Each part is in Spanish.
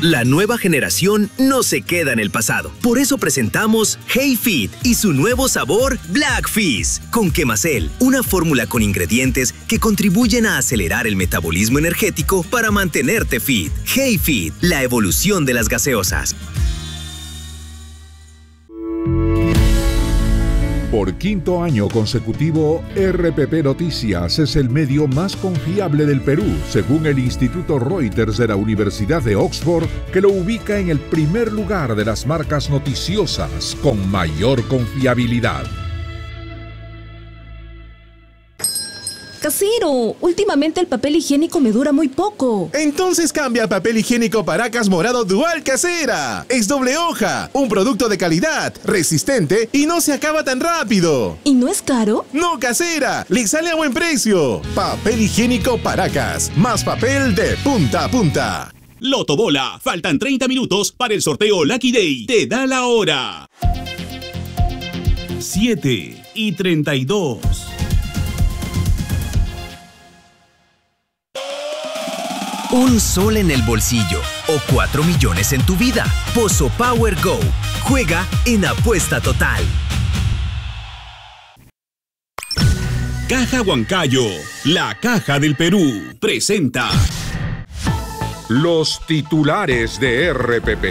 La nueva generación no se queda en el pasado. Por eso presentamos Hey Fit y su nuevo sabor Black Fizz con Quemacel, una fórmula con ingredientes que contribuyen a acelerar el metabolismo energético para mantenerte fit. Hey Fit, la evolución de las gaseosas. Por quinto año consecutivo, RPP Noticias es el medio más confiable del Perú, según el Instituto Reuters de la Universidad de Oxford, que lo ubica en el primer lugar de las marcas noticiosas con mayor confiabilidad. Casero, últimamente el papel higiénico me dura muy poco. Entonces cambia a papel higiénico Paracas Morado Dual Casera. Es doble hoja, un producto de calidad, resistente y no se acaba tan rápido. ¿Y no es caro? No, Casera, le sale a buen precio. Papel higiénico Paracas, más papel de punta a punta. Loto Bola, faltan 30 minutos para el sorteo Lucky Day. Te da la hora. 7:32. Un sol en el bolsillo o 4 millones en tu vida. Pozo Power Go. Juega en Apuesta Total. Caja Huancayo, la caja del Perú, presenta Los titulares de RPP.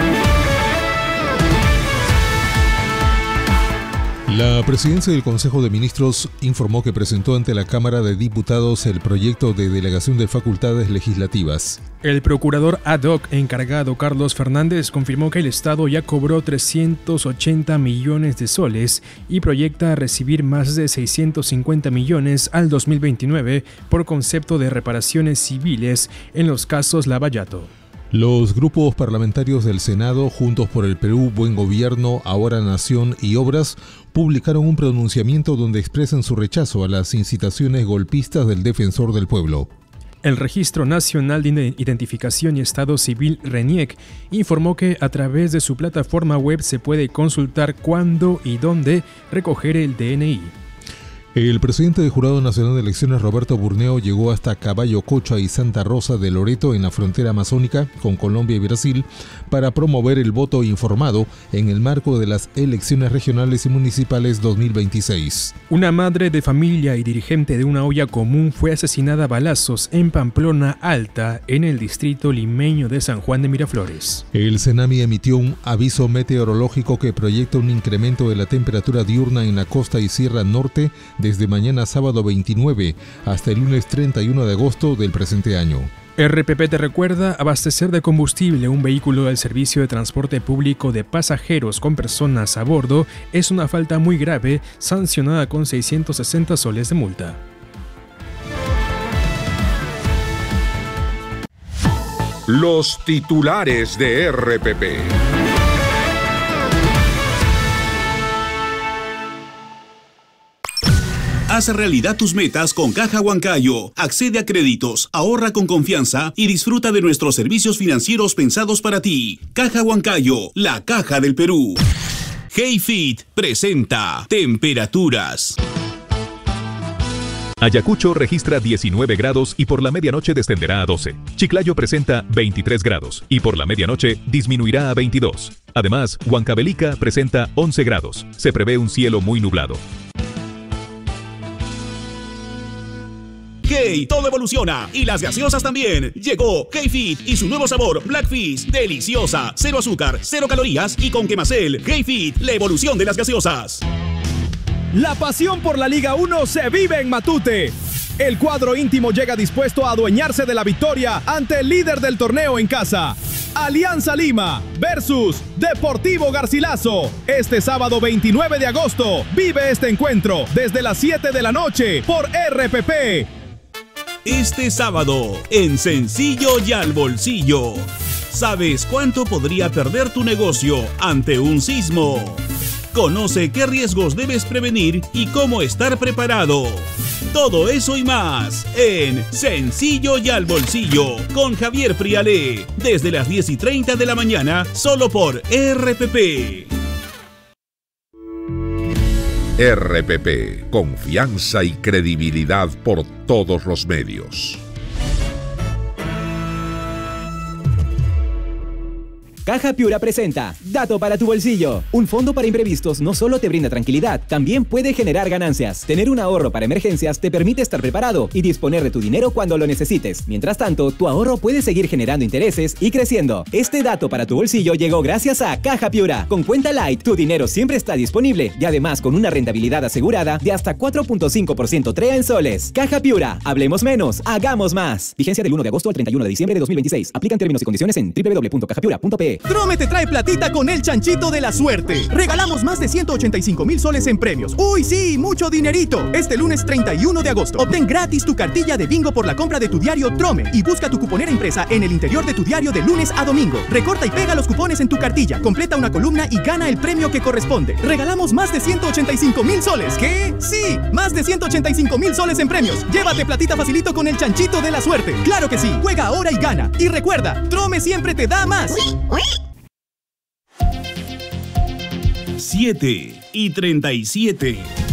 La presidencia del Consejo de Ministros informó que presentó ante la Cámara de Diputados el proyecto de delegación de facultades legislativas. El procurador ad hoc encargado Carlos Fernández confirmó que el Estado ya cobró 380 millones de soles y proyecta recibir más de 650 millones al 2029 por concepto de reparaciones civiles en los casos Lavallato. Los grupos parlamentarios del Senado, Juntos por el Perú, Buen Gobierno, Ahora Nación y Obras, publicaron un pronunciamiento donde expresan su rechazo a las incitaciones golpistas del Defensor del Pueblo. El Registro Nacional de Identificación y Estado Civil, RENIEC, informó que a través de su plataforma web se puede consultar cuándo y dónde recoger el DNI. El presidente del Jurado Nacional de Elecciones, Roberto Burneo, llegó hasta Caballo Cocha y Santa Rosa de Loreto en la frontera amazónica con Colombia y Brasil para promover el voto informado en el marco de las elecciones regionales y municipales 2026. Una madre de familia y dirigente de una olla común fue asesinada a balazos en Pamplona Alta, en el distrito limeño de San Juan de Miraflores. El Senami emitió un aviso meteorológico que proyecta un incremento de la temperatura diurna en la costa y sierra norte desde mañana sábado 29 hasta el lunes 31 de agosto del presente año. RPP te recuerda abastecer de combustible un vehículo del servicio de transporte público de pasajeros con personas a bordo es una falta muy grave, sancionada con 660 soles de multa. Los titulares de RPP. Haz realidad tus metas con Caja Huancayo. Accede a créditos, ahorra con confianza y disfruta de nuestros servicios financieros pensados para ti. Caja Huancayo, la caja del Perú. Hey Fit presenta temperaturas. Ayacucho registra 19 grados y por la medianoche descenderá a 12. Chiclayo presenta 23 grados y por la medianoche disminuirá a 22. Además, Huancavelica presenta 11 grados. Se prevé un cielo muy nublado. Hey, todo evoluciona y las gaseosas también. Llegó Hey Fit y su nuevo sabor Black Fizz, deliciosa, cero azúcar, cero calorías y con Quemacel. Hey Fit, la evolución de las gaseosas. La pasión por la Liga 1 se vive en Matute. El cuadro íntimo llega dispuesto a adueñarse de la victoria ante el líder del torneo en casa. Alianza Lima versus Deportivo Garcilaso. Este sábado 29 de agosto, vive este encuentro desde las 7 de la noche por RPP. Este sábado, en Sencillo y al Bolsillo. ¿Sabes cuánto podría perder tu negocio ante un sismo? Conoce qué riesgos debes prevenir y cómo estar preparado. Todo eso y más en Sencillo y al Bolsillo con Javier Prialé. Desde las 10:30 de la mañana, solo por RPP. RPP, confianza y credibilidad por todos los medios. Caja Piura presenta Dato para tu bolsillo. Un fondo para imprevistos no solo te brinda tranquilidad, también puede generar ganancias. Tener un ahorro para emergencias te permite estar preparado y disponer de tu dinero cuando lo necesites. Mientras tanto, tu ahorro puede seguir generando intereses y creciendo. Este dato para tu bolsillo llegó gracias a Caja Piura. Con Cuenta Light, tu dinero siempre está disponible y además con una rentabilidad asegurada de hasta 4.5% TREA en soles. Caja Piura. Hablemos menos, hagamos más. Vigencia del 1 de agosto al 31 de diciembre de 2026. Aplican términos y condiciones en www.cajapiura.pe. Trome te trae platita con el chanchito de la suerte. Regalamos más de 185,000 soles en premios. ¡Uy, sí! ¡Mucho dinerito! Este lunes 31 de agosto. Obtén gratis tu cartilla de bingo por la compra de tu diario Trome y busca tu cuponera impresa en el interior de tu diario de lunes a domingo. Recorta y pega los cupones en tu cartilla, completa una columna y gana el premio que corresponde. Regalamos más de 185,000 soles. ¿Qué? ¡Sí! Más de 185,000 soles en premios. Llévate platita facilito con el chanchito de la suerte. ¡Claro que sí! Juega ahora y gana. Y recuerda, Trome siempre te da más. 7:37.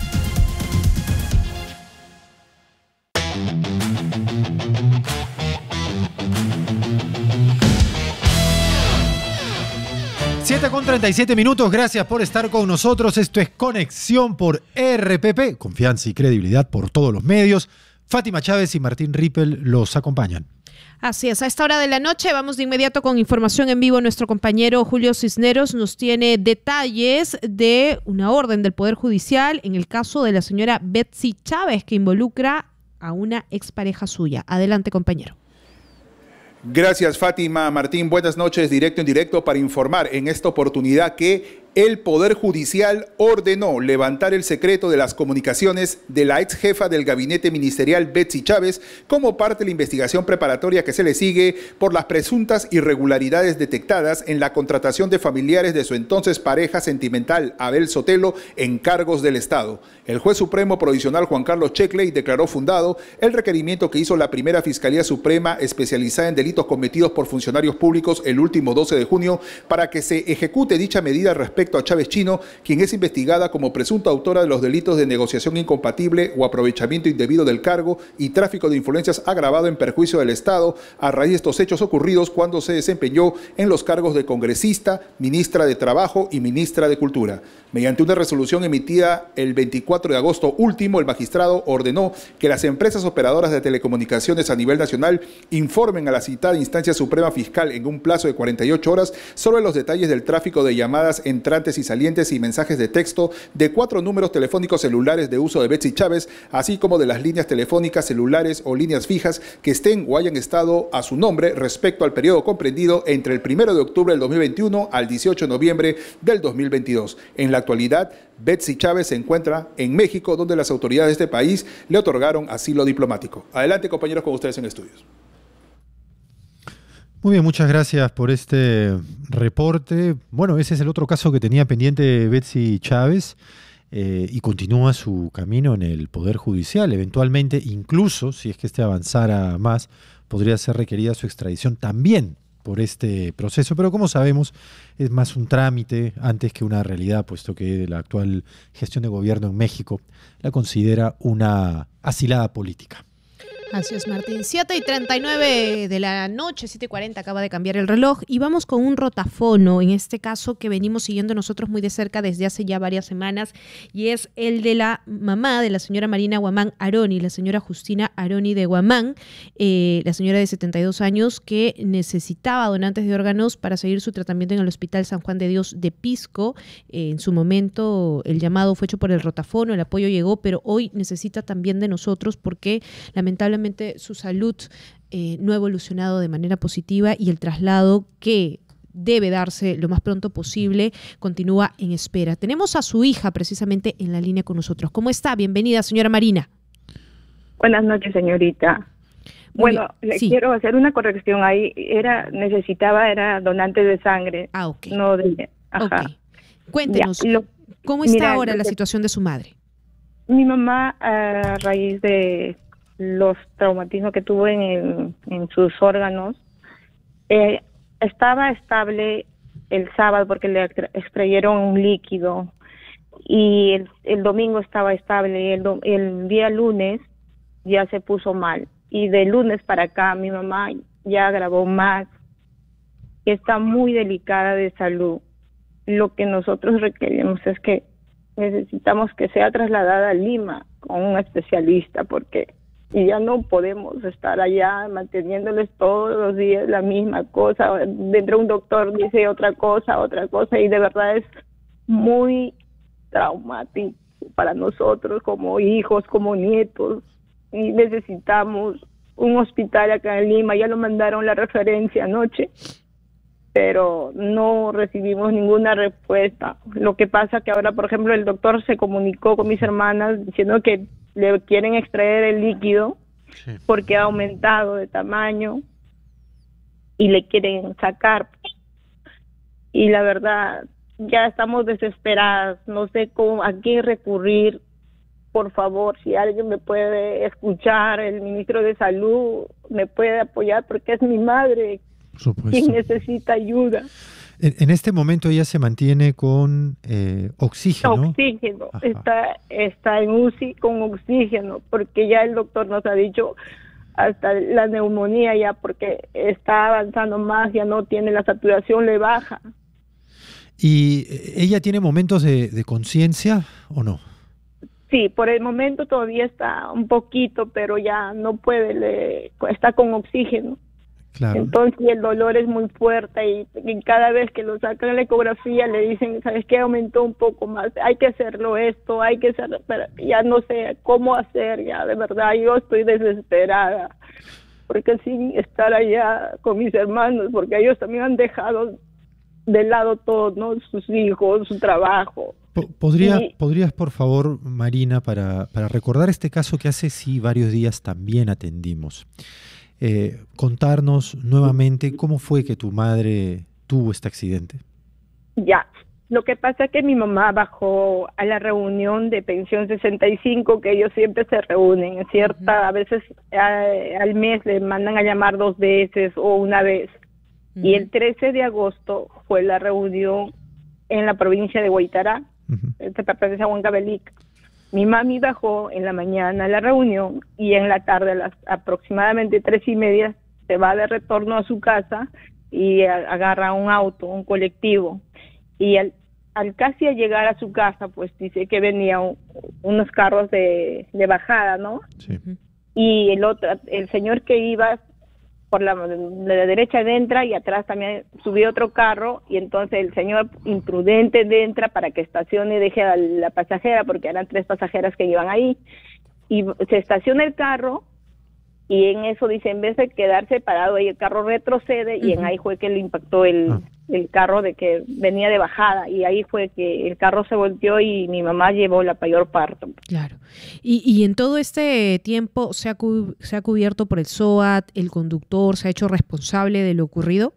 Con 37 minutos, gracias por estar con nosotros. Esto es Conexión por RPP, confianza y credibilidad por todos los medios. Fátima Chávez y Martín Rippel los acompañan. Así es, a esta hora de la noche vamos de inmediato con información en vivo. Nuestro compañero Julio Cisneros nos tiene detalles de una orden del Poder Judicial en el caso de la señora Betsy Chávez, que involucra a una expareja suya. Adelante, compañero. Gracias, Fátima. Martín, buenas noches. Directo en directo para informar en esta oportunidad que el Poder Judicial ordenó levantar el secreto de las comunicaciones de la ex jefa del gabinete ministerial Betsy Chávez como parte de la investigación preparatoria que se le sigue por las presuntas irregularidades detectadas en la contratación de familiares de su entonces pareja sentimental Abel Sotelo en cargos del Estado. El juez supremo provisional Juan Carlos Checley declaró fundado el requerimiento que hizo la primera Fiscalía Suprema especializada en delitos cometidos por funcionarios públicos el último 12 de junio para que se ejecute dicha medida respecto a Chávez Chino, quien es investigada como presunta autora de los delitos de negociación incompatible o aprovechamiento indebido del cargo y tráfico de influencias agravado en perjuicio del Estado a raíz de estos hechos ocurridos cuando se desempeñó en los cargos de congresista, ministra de Trabajo y ministra de Cultura. Mediante una resolución emitida el 24 de agosto último, el magistrado ordenó que las empresas operadoras de telecomunicaciones a nivel nacional informen a la citada instancia suprema fiscal en un plazo de 48 horas sobre los detalles del tráfico de llamadas entrantes y salientes y mensajes de texto de 4 números telefónicos celulares de uso de Betsy Chávez, así como de las líneas telefónicas celulares o líneas fijas que estén o hayan estado a su nombre respecto al periodo comprendido entre el 1 de octubre del 2021 al 18 de noviembre del 2022. En la actualidad, Betsy Chávez se encuentra en México, donde las autoridades de este país le otorgaron asilo diplomático. Adelante, compañeros, con ustedes en estudios. Muy bien, muchas gracias por este reporte. Bueno, ese es el otro caso que tenía pendiente Betsy Chávez y continúa su camino en el Poder Judicial. Eventualmente, incluso si es que este avanzara más, podría ser requerida su extradición también por este proceso, pero como sabemos es más un trámite antes que una realidad, puesto que la actual gestión de gobierno en México la considera una asilada política. Así es, Martín. 7:39 de la noche, 7:40, acaba de cambiar el reloj y vamos con un rotafono, en este caso que venimos siguiendo nosotros muy de cerca desde hace ya varias semanas, y es el de la mamá de la señora Marina Guamán Aroni, la señora Justina Aroni de Guamán, la señora de 72 años que necesitaba donantes de órganos para seguir su tratamiento en el Hospital San Juan de Dios de Pisco. En su momento el llamado fue hecho por el rotafono, el apoyo llegó, pero hoy necesita también de nosotros porque lamentablemente su salud no ha evolucionado de manera positiva y el traslado que debe darse lo más pronto posible continúa en espera. Tenemos a su hija precisamente en la línea con nosotros. ¿Cómo está? Bienvenida, señora Marina. Buenas noches, señorita. Bueno, sí. Quiero hacer una corrección ahí. Era donante de sangre. Ah, ok. No de... Ajá. Okay. Cuéntenos, ¿cómo está ahora la situación de su madre? Mi mamá, a raíz de los traumatismos que tuvo en sus órganos, estaba estable el sábado porque le extrayeron un líquido y el domingo estaba estable. El día lunes ya se puso mal y de lunes para acá mi mamá ya agravó más que está muy delicada de salud. Lo que nosotros requerimos es que necesitamos que sea trasladada a Lima con un especialista, porque ya no podemos estar allá manteniéndoles todos los días la misma cosa. Dentro de un doctor dice otra cosa, y de verdad es muy traumático para nosotros como hijos, como nietos, y necesitamos un hospital acá en Lima. Ya lo mandaron la referencia anoche, pero no recibimos ninguna respuesta. Lo que pasa que ahora, por ejemplo, el doctor se comunicó con mis hermanas diciendo que le quieren extraer el líquido porque ha aumentado de tamaño y le quieren sacar. Y la verdad, ya estamos desesperadas, no sé a qué recurrir. Por favor, si alguien me puede escuchar, el ministro de Salud me puede apoyar, porque es mi madre quien necesita ayuda. En este momento ella se mantiene con oxígeno. Oxígeno, está en UCI con oxígeno, porque ya el doctor nos ha dicho hasta la neumonía ya, porque está avanzando más, ya no tiene la saturación, le baja. ¿Y ella tiene momentos de conciencia o no? Sí, por el momento todavía está un poquito, pero ya no puede, está con oxígeno. Claro. Entonces el dolor es muy fuerte y cada vez que lo sacan la ecografía le dicen, ¿sabes qué? Aumentó un poco más, hay que hacerlo esto, hay que hacerlo, pero ya no sé cómo hacer, ya de verdad yo estoy desesperada, porque sin estar allá con mis hermanos, porque ellos también han dejado de lado todo, ¿no? Sus hijos, su trabajo. ¿Podrías, por favor, Marina, para recordar este caso que hace varios días también atendimos, contarnos nuevamente cómo fue que tu madre tuvo este accidente? Ya, lo que pasa es que mi mamá bajó a la reunión de pensión 65, que ellos siempre se reúnen, ¿cierta? A veces al mes le mandan a llamar 2 veces o una vez. Y el 13 de agosto fue la reunión en la provincia de Huaytará, que pertenece a Huancavelica. Mi mami bajó en la mañana a la reunión y en la tarde a las aproximadamente 3:30 se va de retorno a su casa y agarra un auto, un colectivo. Y al casi llegar a su casa, pues dice que venían unos carros de bajada, ¿no? Sí. Y el señor que iba por la derecha entra y atrás también subió otro carro, y entonces el señor imprudente entra para que estacione y deje a la pasajera, porque eran 3 pasajeras que iban ahí, y se estaciona el carro, y en eso dice, en vez de quedarse parado ahí, el carro retrocede, y en ahí fue que le impactó el carro de que venía de bajada, y ahí fue que el carro se volteó y mi mamá llevó la peor parto. Claro. Y en todo este tiempo se ha cubierto por el SOAT, el conductor se ha hecho responsable de lo ocurrido.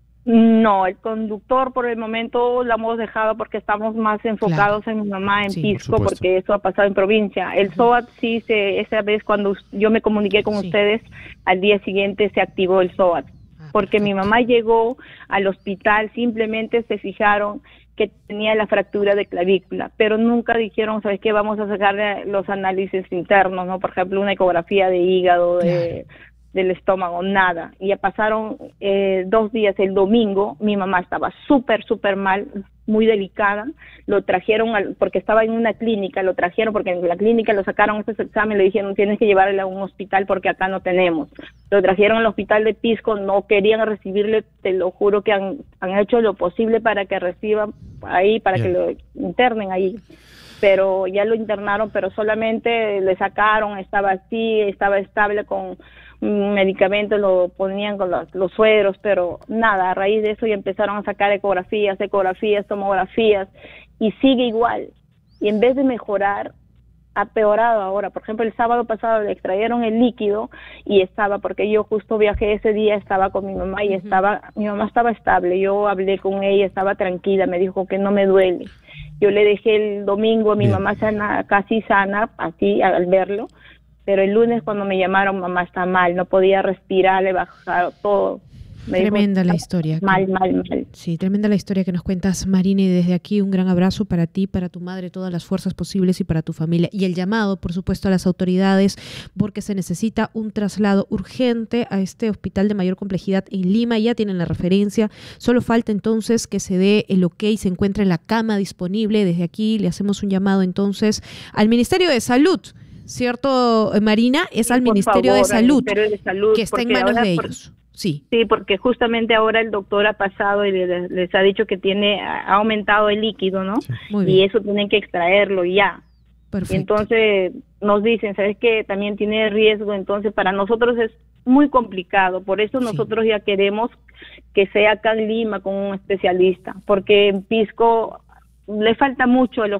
No, el conductor por el momento lo hemos dejado porque estamos más enfocados en mi mamá, en Pisco, porque eso ha pasado en provincia. El SOAT sí, esa vez cuando yo me comuniqué con ustedes, al día siguiente se activó el SOAT. Porque mi mamá llegó al hospital, simplemente se fijaron que tenía la fractura de clavícula, pero nunca dijeron, ¿sabes qué? Vamos a sacarle los análisis internos, ¿no? Por ejemplo, una ecografía de hígado, del estómago, nada. Y ya pasaron 2 días, el domingo, mi mamá estaba súper mal, muy delicada, lo trajeron, porque estaba en una clínica, lo trajeron porque en la clínica lo sacaron estos exámenes, le dijeron, tienes que llevarle a un hospital porque acá no tenemos. Lo trajeron al hospital de Pisco, no querían recibirle, te lo juro que han hecho lo posible para que reciban ahí, para que lo internen ahí. Pero ya lo internaron, pero solamente le sacaron, estaba así, estaba estable con medicamentos, lo ponían con los sueros, pero nada, a raíz de eso ya empezaron a sacar ecografías, tomografías, y sigue igual. Y en vez de mejorar, ha peorado ahora. Por ejemplo, el sábado pasado le extrayeron el líquido y estaba, porque yo justo viajé ese día, estaba con mi mamá y mi mamá estaba estable. Yo hablé con ella, estaba tranquila, me dijo que no me duele. Yo le dejé el domingo a mi mamá casi sana, así al verlo, pero el lunes cuando me llamaron, mamá está mal, no podía respirar, le bajaron todo. Tremenda la historia. Mal. Sí, tremenda la historia que nos cuentas, Marina, y desde aquí un gran abrazo para ti, para tu madre, todas las fuerzas posibles y para tu familia. Y el llamado, por supuesto, a las autoridades, porque se necesita un traslado urgente a este hospital de mayor complejidad en Lima. Ya tienen la referencia, solo falta entonces que se dé el ok y se encuentre la cama disponible. Desde aquí le hacemos un llamado entonces al Ministerio de Salud, ¿cierto, Marina? Es al Ministerio de Salud, que está en manos de ellos. Sí, porque justamente ahora el doctor ha pasado y les ha dicho que ha aumentado el líquido, ¿no? Sí. Y eso tienen que extraerlo ya. Perfecto. Y entonces nos dicen, ¿sabes qué? También tiene riesgo, entonces para nosotros es muy complicado. Por eso nosotros ya queremos que sea acá en Lima con un especialista, porque en Pisco le falta mucho el